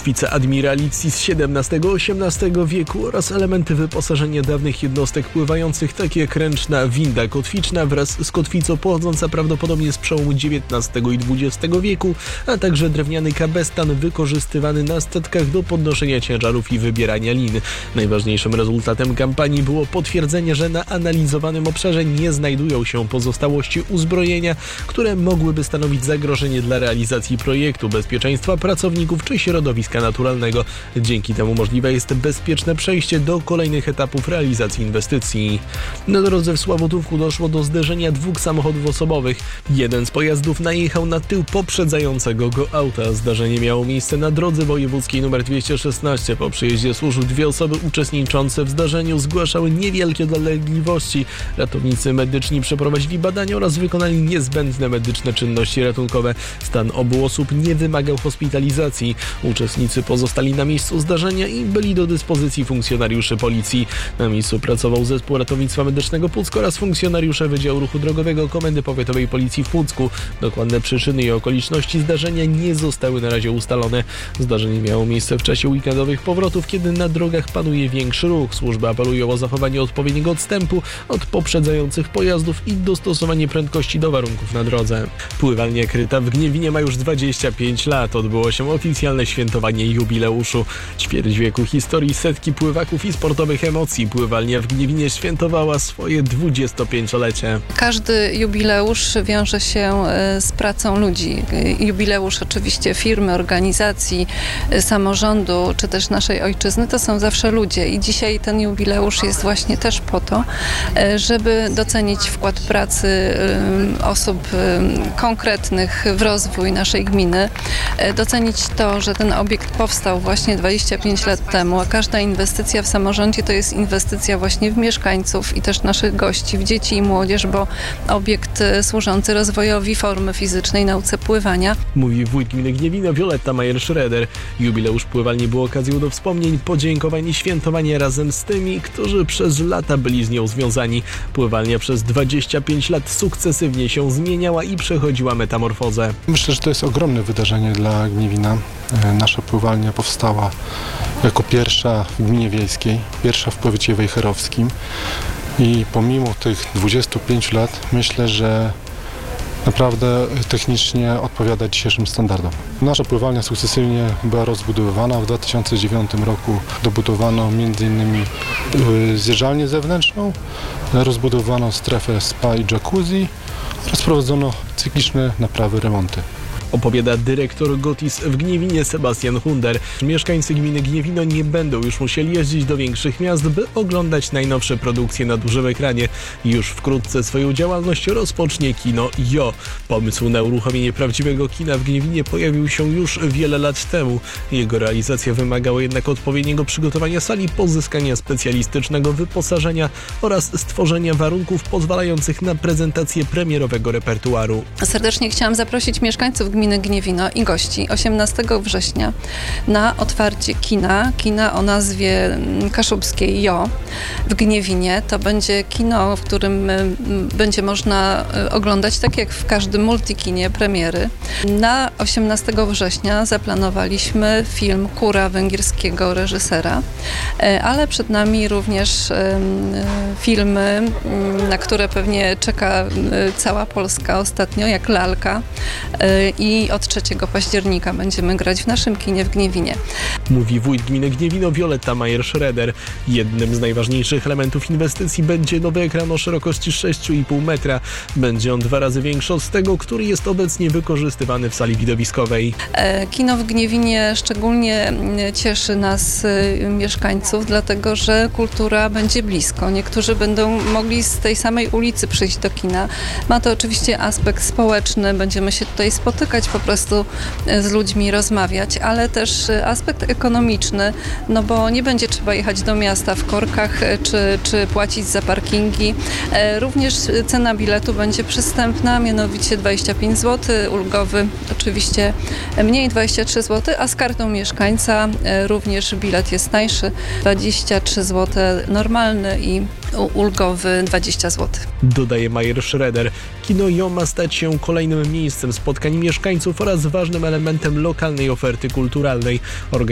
kotwice admiralicji z XVII-XVIII wieku oraz elementy wyposażenia dawnych jednostek pływających, takie jak ręczna winda kotwiczna wraz z kotwicą pochodząca prawdopodobnie z przełomu XIX i XX wieku, a także drewniany kabestan wykorzystywany na statkach do podnoszenia ciężarów i wybierania lin. Najważniejszym rezultatem kampanii było potwierdzenie, że na analizowanym obszarze nie znajdują się pozostałości uzbrojenia, które mogłyby stanowić zagrożenie dla realizacji projektu, bezpieczeństwa pracowników czy środowiska naturalnego. Dzięki temu możliwe jest bezpieczne przejście do kolejnych etapów realizacji inwestycji. Na drodze w Sławutówku doszło do zderzenia dwóch samochodów osobowych. Jeden z pojazdów najechał na tył poprzedzającego go auta. Zdarzenie miało miejsce na drodze wojewódzkiej nr 216. Po przyjeździe służb dwie osoby uczestniczące w zdarzeniu zgłaszały niewielkie dolegliwości. Ratownicy medyczni przeprowadzili badania oraz wykonali niezbędne medyczne czynności ratunkowe. Stan obu osób nie wymagał hospitalizacji. Uczestnicy pozostali na miejscu zdarzenia i byli do dyspozycji funkcjonariuszy policji. Na miejscu pracował zespół ratownictwa medycznego Puck oraz funkcjonariusze Wydziału Ruchu Drogowego Komendy Powiatowej Policji w Pucku. Dokładne przyczyny i okoliczności zdarzenia nie zostały na razie ustalone. Zdarzenie miało miejsce w czasie weekendowych powrotów, kiedy na drogach panuje większy ruch. Służby apelują o zachowanie odpowiedniego odstępu od poprzedzających pojazdów i dostosowanie prędkości do warunków na drodze. Pływalnia Kryta w Gniewinie ma już 25 lat. Odbyło się oficjalne świętowanie jubileuszu. Ćwierć wieku historii, setki pływaków i sportowych emocji. Pływalnia w Gniewinie świętowała swoje 25-lecie. Każdy jubileusz wiąże się z pracą ludzi. Jubileusz oczywiście firmy, organizacji, samorządu, czy też naszej ojczyzny, to są zawsze ludzie. I dzisiaj ten jubileusz jest właśnie też po to, żeby docenić wkład pracy osób konkretnych w rozwój naszej gminy, docenić to, że ten obiekt powstał właśnie 25 lat temu, a każda inwestycja w samorządzie to jest inwestycja właśnie w mieszkańców i też naszych gości, w dzieci i młodzież, bo obiekt służący rozwojowi formy fizycznej, nauce pływania. Mówi wójt gminy Gniewino Wioletta Majer-Schroeder. Jubileusz pływalni był okazją do wspomnień, podziękowań i świętowania razem z tymi, którzy przez lata byli z nią związani. Pływalnia przez 25 lat sukcesywnie się zmieniała i przechodziła metamorfozę. Myślę, że to jest ogromne wydarzenie dla Gniewina. Nasza pływalnia powstała jako pierwsza w gminie wiejskiej, pierwsza w powiecie wejherowskim i pomimo tych 25 lat myślę, że naprawdę technicznie odpowiada dzisiejszym standardom. Nasza pływalnia sukcesywnie była rozbudowywana. W 2009 roku dobudowano m.in. zjeżdżalnię zewnętrzną, rozbudowano strefę spa i jacuzzi oraz prowadzono cykliczne naprawy, remonty. Opowiada dyrektor Gotis w Gniewinie Sebastian Hunder. Mieszkańcy gminy Gniewino nie będą już musieli jeździć do większych miast, by oglądać najnowsze produkcje na dużym ekranie. Już wkrótce swoją działalność rozpocznie kino JO. Pomysł na uruchomienie prawdziwego kina w Gniewinie pojawił się już wiele lat temu. Jego realizacja wymagała jednak odpowiedniego przygotowania sali, pozyskania specjalistycznego wyposażenia oraz stworzenia warunków pozwalających na prezentację premierowego repertuaru. Serdecznie chciałam zaprosić mieszkańców gminy Gniewino i gości 18 września na otwarcie kina o nazwie kaszubskiej JO w Gniewinie. To będzie kino, w którym będzie można oglądać, tak jak w każdym multikinie, premiery. Na 18 września zaplanowaliśmy film Kura węgierskiego reżysera, ale przed nami również filmy, na które pewnie czeka cała Polska ostatnio, jak Lalka, i od 3 października będziemy grać w naszym kinie w Gniewinie. Mówi wójt gminy Gniewino Wioletta Majer-Schroeder. Jednym z najważniejszych elementów inwestycji będzie nowy ekran o szerokości 6,5 metra. Będzie on 2 razy większy od tego, który jest obecnie wykorzystywany w sali widowiskowej. Kino w Gniewinie szczególnie cieszy nas, mieszkańców, dlatego że kultura będzie blisko. Niektórzy będą mogli z tej samej ulicy przyjść do kina. Ma to oczywiście aspekt społeczny, będziemy się tutaj spotykać, po prostu z ludźmi rozmawiać, ale też aspekt ekonomiczny, no bo nie będzie trzeba jechać do miasta w korkach czy płacić za parkingi. Również cena biletu będzie przystępna, mianowicie 25 zł, ulgowy oczywiście mniej 23 zł, a z kartą mieszkańca również bilet jest tańszy, 23 zł normalny i ulgowy 20 zł. Dodaje Majer-Schroeder. Kino JO ma stać się kolejnym miejscem spotkań mieszkańców oraz ważnym elementem lokalnej oferty kulturalnej.